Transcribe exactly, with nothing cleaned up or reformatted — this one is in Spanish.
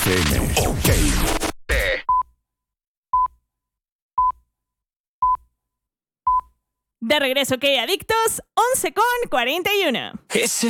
F M. Ok. De regreso, ¿qué adictos? once con cuarenta y uno. Ese